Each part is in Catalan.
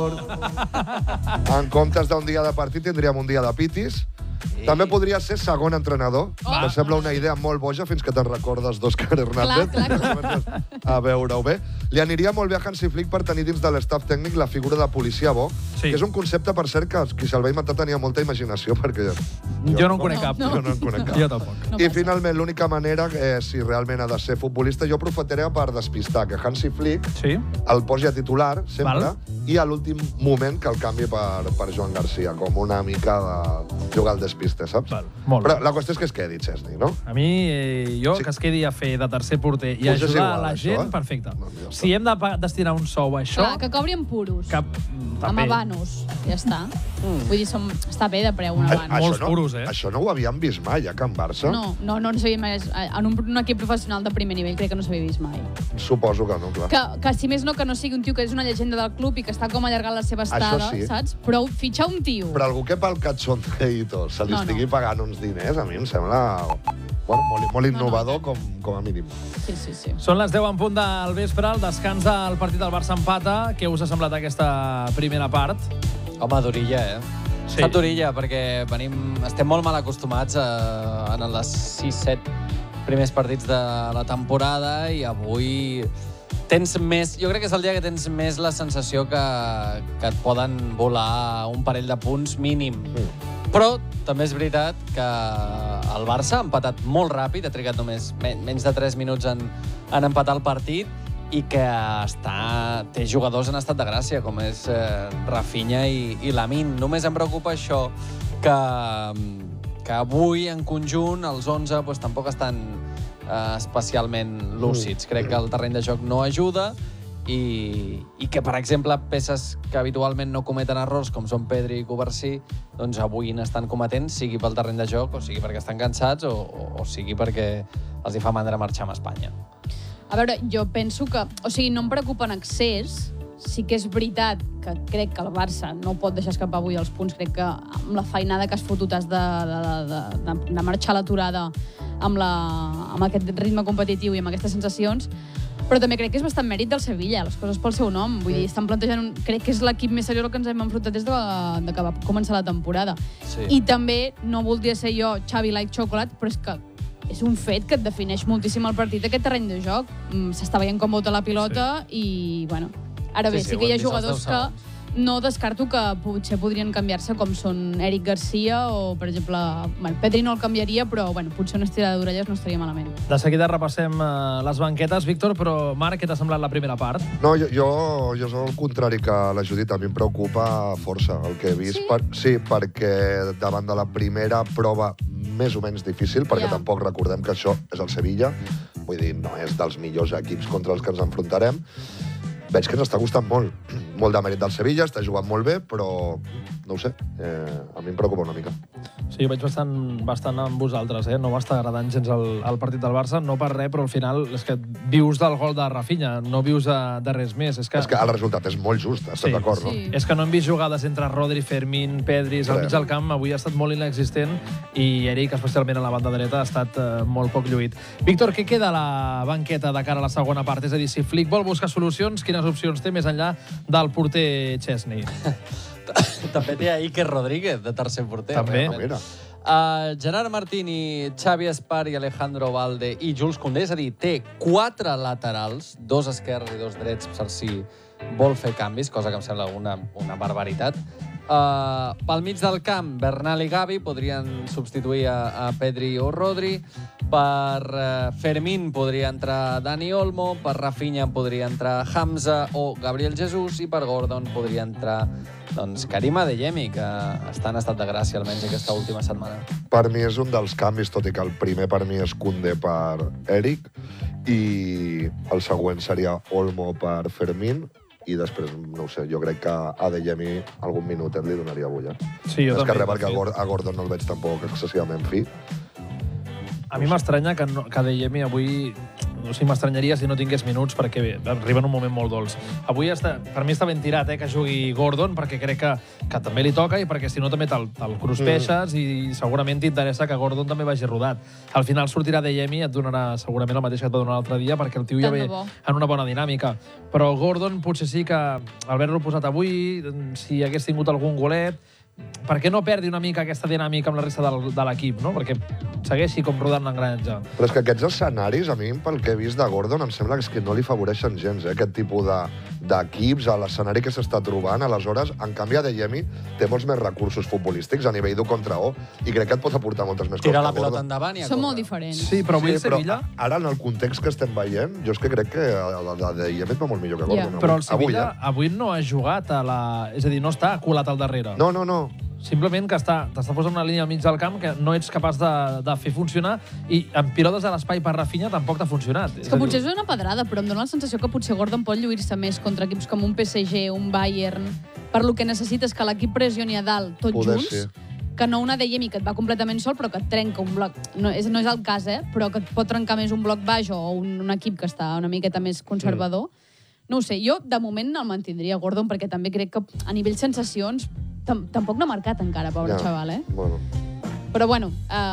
Pickford. En comptes d'un dia de partit tindríem un dia de pitis. També podria ser segon entrenador. Em sembla una idea molt boja fins que te'n recordes d'Òscar Hernández. Clar. A veure-ho bé. Li aniria molt bé a Hansi Flick per tenir dins de l'estaf tècnic la figura de policia bo, que és un concepte, per cert, que qui se'l va inventar tenia molta imaginació, perquè... Jo no en conec cap. Jo no en conec cap. Jo tampoc. I finalment, l'única manera, si realment ha de ser futbolista, jo aprofitaré per despistar que Hansi Flick el posi a titular, sempre, i a l'últim moment que el canvi per Joan Garcia, com una mica de jugar al despiste, saps? Però la qüestió és que es quedi Chesney, no? A mi, que es quedi a fer de tercer porter i ajudar a la gent, perfecte. Si hem de destinar un sou a això... Clar, que cobri en puros. Amb habanos. Ja està. Vull dir, està bé de preu un habano. Molts puros, Això no ho havíem vist mai, a Can Barça? No s'havia mai... En un equip professional de primer nivell crec que no s'havia vist mai. Suposo que no, clar. Que si més no, que no sigui un tio que és una llegenda del club i que està com allargant la seva estada, saps? Però fitxar un tio... Però algú que pel cachonde i tot se li estigui pagant uns diners, a mi em sembla... molt innovador, com a mínim. Sí. Són les 10 en punt del vespre, el descans del partit del Barça empata. Què us ha semblat aquesta primera part? Home, d'orilla, Ha estat d'orilla, perquè estem molt mal acostumats en els 6-7 primers partits de la temporada i avui tens més... Jo crec que és el dia que tens més la sensació que et poden volar un parell de punts mínim. Però també és veritat que el Barça ha empatat molt ràpid, ha trigat només menys de 3 minuts en empatar el partit i que té jugadors en estat de gràcia, com és Rafinha i Lamine. Només em preocupa això, que avui, en conjunt, els 11 tampoc estan especialment lúcids. Crec que el terreny de joc no ajuda i que, per exemple, peces que habitualment no cometen errors, com són Pedri i Covarsí, doncs avui n'estan cometent, sigui pel terreny de joc, o sigui perquè estan cansats, o sigui perquè els hi fa mandra marxar a Espanya. A veure, jo penso que... O sigui, no em preocupa en excés. Sí que és veritat que crec que el Barça no pot deixar escapar avui els punts. Crec que amb la feinada que has fotut has de marxar a l'aturada amb aquest ritme competitiu i amb aquestes sensacions. Però també crec que és bastant mèrit del Sevilla, les coses pel seu nom. Vull dir, estan plantejant crec que és l'equip més seriós que ens hem enfrontat des de que va començar la temporada. I també, no voldria ser jo Xavi like chocolate, però és que és un fet que et defineix moltíssim el partit, aquest terreny de joc. S'està veient com bota la pilota i, bueno, ara bé, sí que hi ha jugadors que no descarto que potser podrien canviar-se, com són Eric Garcia o, per exemple, Pedri no el canviaria, però, bueno, potser una estirada d'orelles no estaria malament. De seguida repassem les banquetes, Víctor, però, Marc, què t'ha semblat la primera part? No, jo soc el contrari que la Judit. A mi em preocupa força el que he vist. Sí, perquè davant de la primera prova més o menys difícil, perquè tampoc recordem que això és el Sevilla. Vull dir, no és dels millors equips contra els que ens enfrontarem. Veig que ens està costant molt. Molt de mèrit del Sevilla, està jugant molt bé, però no ho sé, a mi em preocupa una mica. Sí, jo vaig bastant amb vosaltres, no m'està agradant gens el partit del Barça, no per res, però al final és que vius del gol de Rafinha, no vius de res més. És que el resultat és molt just, estàs d'acord, no? És que no hem vist jugades entre Rodri, Fermín, Pedri, al mig del camp, avui ha estat molt inexistent i Eric, especialment a la banda dreta, ha estat molt poc lluït. Víctor, què queda a la banqueta de cara a la segona part? És a dir, si Flick vol buscar solucions, quines opcions té més enllà del porter Chesney? També té a Iker Rodríguez, de tercer porter. També. Gerard Martini, Xavi Espar i Alejandro Valde i Jules Koundé, és a dir, té 4 laterals, 2 esquerres i 2 drets, per si vol fer canvis, cosa que em sembla una barbaritat. Pel mig del camp, Bernal i Gavi podrien substituir a Pedri o Rodri. Per Fermín podria entrar Dani Olmo, per Rafinha podria entrar Hamza o Gabriel Jesús i per Gordon podria entrar Karim Adeyemi, que està en estat de gràcia almenys aquesta última setmana. Per mi és un dels canvis, tot i que el primer per mi és Koundé per Eric i el següent seria Olmo per Fermín. I després, no ho sé, jo crec que a Adeyemi algun minutet li donaria bulla. Sí, jo també. Perquè a Gordon no el veig tampoc excessivament fi. A mi m'estranya que Adeyemi avui m'estranyaria si no tingués minuts, perquè bé, arriba en un moment molt dolç. Avui per mi està ben tirat que jugui Gordon, perquè crec que també li toca i perquè si no també te'l cruspeixes i segurament t'interessa que Gordon també vagi rodat. Al final sortirà Adeyemi i et donarà segurament el mateix que et va donar l'altre dia, perquè el tio ja ve en una bona dinàmica. Però Gordon potser sí que, al haver-lo posat avui, si hagués tingut algun golet, per què no perdi una mica aquesta dinàmica amb la resta de l'equip, no? Perquè segueixi com rodant l'engranatge. Però és que aquests escenaris, a mi, pel que he vist de Gordon, em sembla que no li favoreixen gens, aquest tipus d'equips, a l'escenari que s'està trobant. Aleshores, en canvi, Adeyemi té molts més recursos futbolístics a nivell d'1 contra 1 i crec que et pot aportar moltes més coses. Tira la pilota endavant i a Són molt diferents. Sí, però avui el Sevilla... Ara, en el context que estem veient, jo és que crec que Adeyemi et va molt millor que Gordon. Però el Sevilla avui no ha jugat a la... És a dir, no està colat al darrere. No. Simplement que t'està posant una línia al mig del camp que no ets capaç de fer funcionar i amb pilotes a l'espai per Rafinha tampoc t'ha funcionat. És que potser és una pedrada, però em dóna la sensació que potser Gordon pot lluir-se més contra equips com un PSG, un Bayern, per lo que necessites que l'equip pressioni a dalt tots junts, que no un Adeyemi que et va completament sol però que et trenca un bloc. No és el cas, però que et pot trencar més un bloc baix o un equip que està una miqueta més conservador. No ho sé, jo de moment el mantindria Gordon perquè també crec que a nivell sensacions tampoc no ha marcat encara, pobre xaval, Bueno. Però bueno,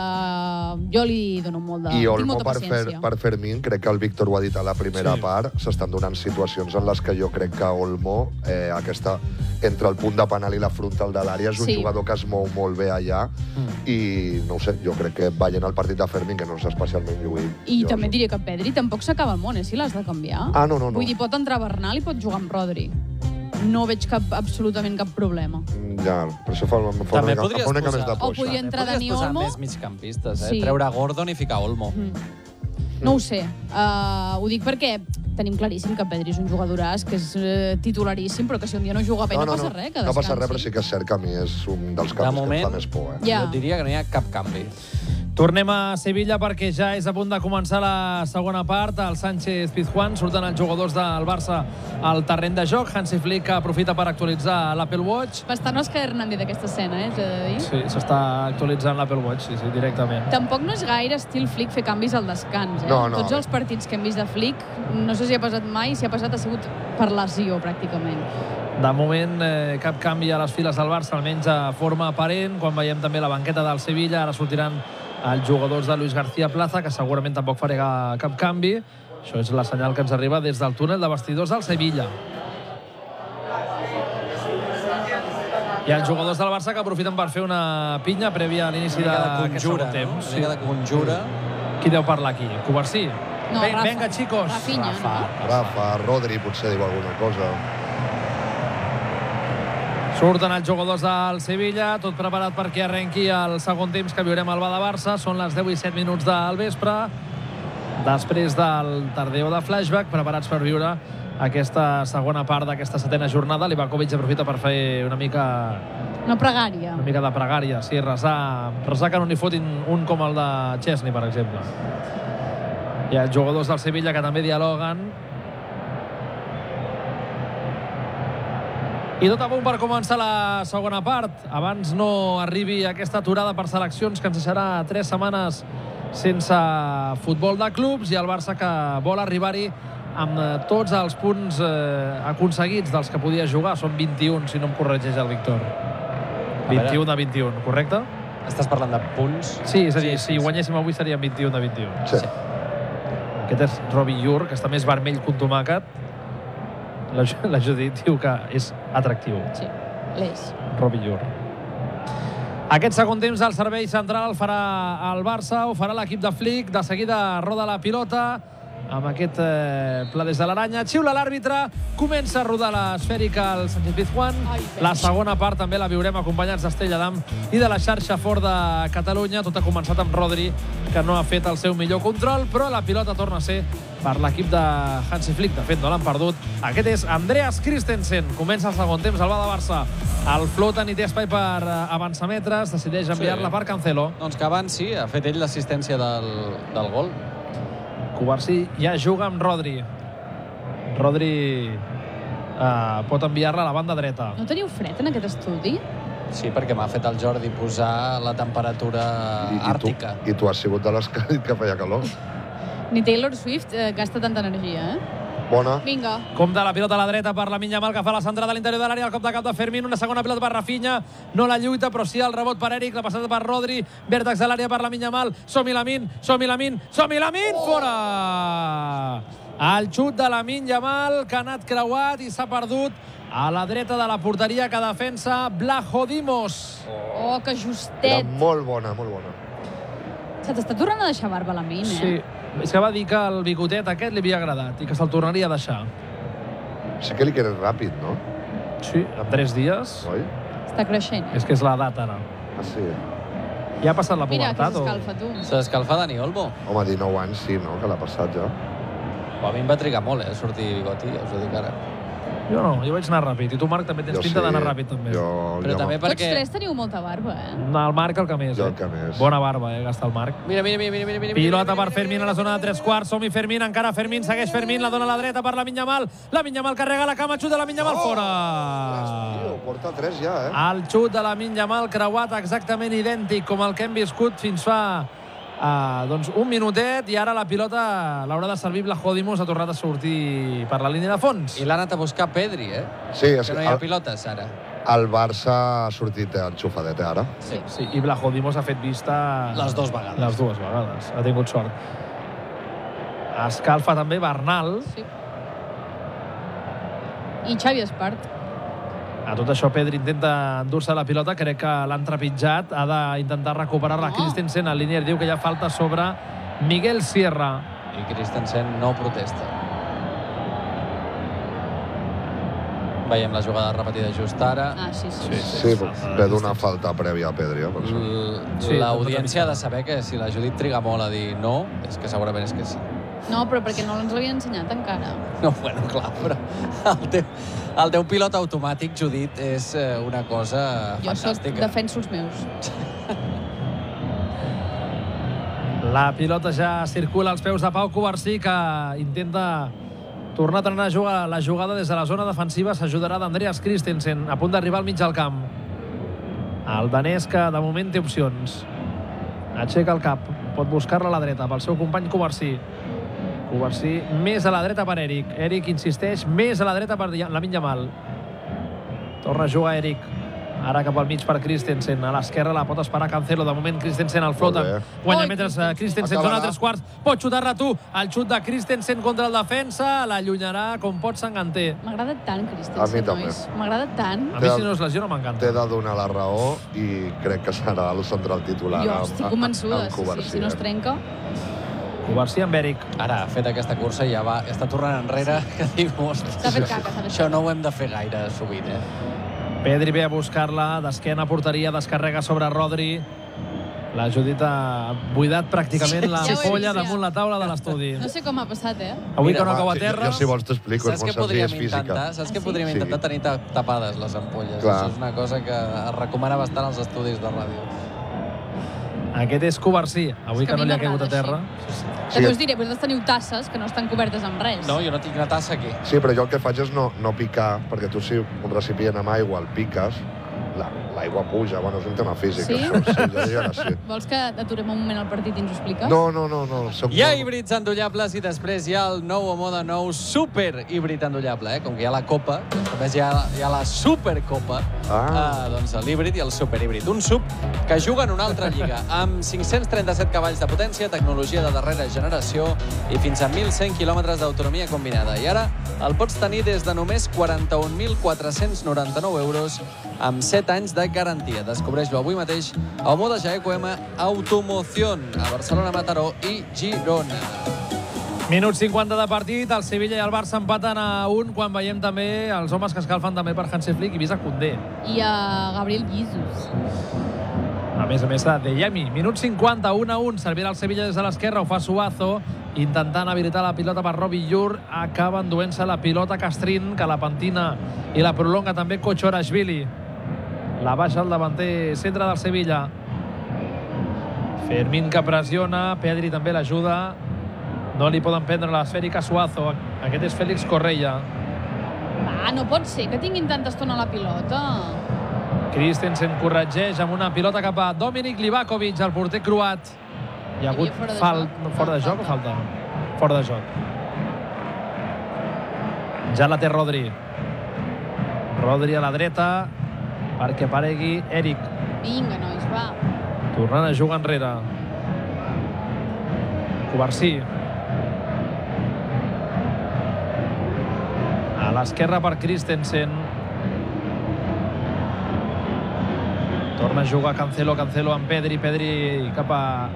jo li dono molt de... I tinc Olmo molta paciència. per Fermín, crec que el Víctor ho ha dit a la primera part, s'estan donant situacions en les que jo crec que Olmo, entre el punt de penal i la frontal de l'àrea, és un jugador que es mou molt bé allà i, no ho sé, jo crec que veient el partit de Fermín, que no és especialment lluït. I també diria que Pedri tampoc s'acaba el món, si l'has de canviar. No. Vull dir, pot entrar Bernal i pot jugar amb Rodri. No veig absolutament cap problema. Ja, però això fa una mica més de O podria entrar Dani Olmo. Podries posar més migcampistes, treure Gordon i ficar Olmo. No ho sé. Ho dic perquè tenim claríssim que Pedri és un jugadoràs, que és titularíssim, però que si un dia no juga bé no passa res, que descansi. No passa res, però sí que és cert que a mi és un dels canvis que em fa més por. Jo diria que no hi ha cap canvi. Tornem a Sevilla perquè ja és a punt de començar la segona part. El Sánchez-Pizjuán, surten els jugadors del Barça al terreny de joc. Hansi Flick aprofita per actualitzar l'Apple Watch. Bastant Òscar Hernández d'aquesta escena, he de dir. Sí, s'està actualitzant l'Apple Watch, sí, directament. Tampoc no és gaire estil Flick fer canvis al descans, No. Tots els partits que hem vist de Flick, no sé si ha passat mai, si ha passat ha sigut per lesió, pràcticament. De moment, cap canvi a les files del Barça, almenys de forma aparent. Quan veiem també la banqueta del Sevilla, ara sortiran els jugadors de Luis García Plaza, que segurament tampoc farà cap canvi. Això és la senyal que ens arriba des del túnel de vestidors del Sevilla. I els jugadors del Barça que aprofiten per fer una pinya prèvia a l'inici d'aquest segon temps. Una mica de conjura. Qui deu parlar aquí? Covarsí? No, Rafa. Venga, chicos. Rafinha, Rafa, Rodri, potser diu alguna cosa. Surten els jugadors del Sevilla, tot preparat perquè arrenqui el segon temps que viurem al Bada-Barça. Són les 10 i 7 minuts del vespre. Després del tardeo de flashback, preparats per viure aquesta segona part d'aquesta setena jornada. Livakovic aprofita per fer una mica... Una pregària. Una mica de pregària, sí, resar que no n'hi fotin un com el de Chesney, per exemple. I els jugadors del Sevilla que també dialoguen. I tot a punt per començar la segona part. Abans no arribi aquesta aturada per seleccions que ens deixarà 3 setmanes sense futbol de clubs i el Barça que vol arribar-hi amb tots els punts aconseguits dels que podia jugar. Són 21, si no em corregeix el Víctor. 21 de 21, correcte? Estàs parlant de punts? Sí, és a dir, si guanyéssim avui serien 21 de 21. Sí. Aquest és Robi Llur, que està més vermell que un tomàquet. La Judit diu que és atractiu. Sí, l'és. Robi Llur. Aquest segon temps del servei central farà el Barça, ho farà l'equip de Flick. De seguida roda la pilota amb aquest pla des de l'Aranya. Xiula l'àrbitre, comença a rodar l'esfèrica al Sánchez-Pizjuán. La segona part també la viurem acompanyats d'Estella Damm i de la xarxa fort de Catalunya. Tot ha començat amb Rodri, que no ha fet el seu millor control, però la pilota torna a ser per l'equip de Hansi Flick. De fet, no l'han perdut. Aquest és Andreas Christensen. Comença el segon temps, el Bada-Barça. El flota ni té espai per avançar metres, decideix enviar-la per Cancelo. Doncs que avanci, ha fet ell l'assistència del gol. Covarsí ja juga amb Rodri. Rodri pot enviar-la a la banda dreta. No teniu fred en aquest estudi? Sí, perquè m'ha fet el Jordi posar la temperatura àrtica. I tu has sigut de les que ha dit que feia calor. Ni Taylor Swift gasta tanta energia, Bona. Vinga. Compte la pilota a la dreta per Lamine Yamal, que fa la centrada a l'interior de l'àrea, el cop de cap de Fermín, una segona pilota per Rafinha, no la lluita, però sí el rebot per Eric, la passada per Rodri, vèrtex de l'àrea per Lamine Yamal, som-hi Lamine, fora! El xut de Lamine Yamal, que ha anat creuat i s'ha perdut a la dreta de la porteria que defensa Vlachodimos. Oh, que justet. Era molt bona, molt bona. Se t'està tornant a deixar barba, Lamine, Sí, és que va dir que el bigotet aquest li havia agradat i que se'l tornaria a deixar. Sí que li quedes ràpid, no? Sí, en 3 dies. Oi? Està creixent. És que és l'edat ara. Ah, sí. Ja ha passat la Mira, que pubertat? s'escalfa, tu. S'ha d'escalfar Dani Olmo. Home, 19 anys sí, no? Que l'ha passat ja. A mi em va trigar molt, a sortir bigoti, ja us ho dic ara. Jo no, jo vaig anar ràpid. I tu, Marc, també tens pinta d'anar ràpid, també. Però també Tots perquè... tres teniu molta barba, El Marc el que més, Jo el que més. Bona barba, gasta el Marc. Mira. Pilota per Fermín a la zona de 3 quarts. Som-hi Fermín, encara Fermín, segueix Fermín, la dona a la dreta per Lamine Yamal. Lamine Yamal carrega la cama, xut de Lamine Yamal, fora! Tio, porta 3 ja, El xut de Lamine Yamal creuat exactament idèntic com el que hem viscut fins fa un minutet, i ara la pilota l'haurà de servir Vlachodimos, ha tornat a sortir per la línia de fons. I l'ha anat a buscar Pedri, Sí, és que no hi ha pilotes, ara. El Barça ha sortit enxufadet, ara. Sí, i Vlachodimos ha fet vista... Les dues vegades. Les dues vegades, ha tingut sort. Escalfa també Bernal. Sí. I Xavi Espart. A tot això, Pedri intenta endur-se la pilota, crec que l'han trepitjat, ha d'intentar recuperar-la. Christensen en línia diu que hi ha falta sobre Miguel Sierra. I Christensen no protesta. Veiem la jugada repetida just ara. Sí. Sí, ve d'una falta prèvia a Pedri, per això. L'audiència ha de saber que si la Judit triga molt a dir no, és que segurament és que sí. No, però perquè no ens l'havien ensenyat encara. No, bueno, clar, però el teu pilot automàtic, Judit, és una cosa fantàstica. Jo defenso els meus. La pilota ja circula als peus de Pau Covarsí, que intenta tornar a trenar la jugada des de la zona defensiva. S'ajudarà d'Andreas Christensen, a punt d'arribar al mig del camp. El danès, que de moment té opcions. Aixeca el cap, pot buscar-la a la dreta pel seu company Covarsí. Covarsí més a la dreta per Eric. Eric insisteix, més a la dreta per Lamine Yamal. Torna a jugar Eric. Ara cap al mig per Christensen. A l'esquerra la pot esperar Cancelo. De moment Christensen el flota. Guanya metres Christensen, zona 3 quarts. Pot xutar-la tu. El xut de Christensen contra el defensa. L'allunyarà com pot Sanganter. M'agrada tant Christensen, A mi també. nois. M'agrada tant. A mi si no es lesiona m'encanta. T'he de donar la raó i crec que serà el central titular. Jo estic convençuda, Covarsí, si no es trenca. Covarsí amb Eric. Ara, ha fet aquesta cursa i ja va, està tornant enrere, que diu, S'ha fet caca, això no ho hem de fer gaire sovint, Pedri ve a buscar-la, d'esquena a porteria, descarrega sobre Rodri. La Judit ha buidat pràcticament la Ja ho he ampolla vist, ja. damunt la taula de l'estudi. No sé com ha passat, Avui Mira, que no cau a terra... Jo, si vols, t'explico, és molt senzill, és física. Saps que sí? podríem intentar tenir tapades les ampolles? Clar. Això és una cosa que es recomana bastant als estudis de ràdio. Aquest és Covarsí, avui És que que a no mi li ha caigut a m'agrada terra. També us diré, vosaltres teniu tasses que no estan cobertes amb res. No, jo no tinc una tassa aquí. Sí, però jo el que faig és no picar, perquè tu si un recipient amb aigua el piques, l'aigua puja, bueno, és un tema físic, Sí? això, sí, jo diria que sí. Vols que aturem un moment el partit i ens ho expliques? No, soc Hi ha híbrids endollables i després hi ha el nou o moda nou super híbrid endollable, Com que hi ha la Copa, després hi ha la Supercopa, doncs l'híbrid i el superhíbrid. Un sub que juga en una altra lliga, amb 537 cavalls de potència, tecnologia de darrera generació i fins a 1.100 quilòmetres d'autonomia combinada. I ara el pots tenir des de només 41.499 euros amb 7 anys de garantia. Descobreix-lo avui mateix a Omoda Jaeco M Automoción, a Barcelona, Mataró i Girona. Minut 50 de partit, el Sevilla i el Barça empaten a 1, quan veiem també els homes que escalfen també per Hansi Flick i Visa Koundé. I a Gabriel Jesus. A més de Yemi. Minut 50, 1-1, servirà el Sevilla des de l'esquerra, ho fa Suazo, intentant habilitar la pilota per Robi Llur, acaba enduent-se la pilota Castrín, que la pentina i la prolonga també Kochorashvili. La baixa el davanter centre del Sevilla. Fermín que pressiona, Pedri també l'ajuda. No li poden prendre l'esfèrica Suazo. Aquest és Félix Correia. Va, no pot ser que tinguin tanta estona la pilota. Christensen corregeix amb una pilota cap a Dominik Livakovic, el porter croat. Hi ha hagut fora de joc o falta? fora de joc. Ja la té Rodri. Rodri a la dreta perquè aparegui Eric. Vinga, nois, va. Tornant a jugar enrere. Covarsí. A l'esquerra per Christensen. Torna a jugar Cancelo amb Pedri cap a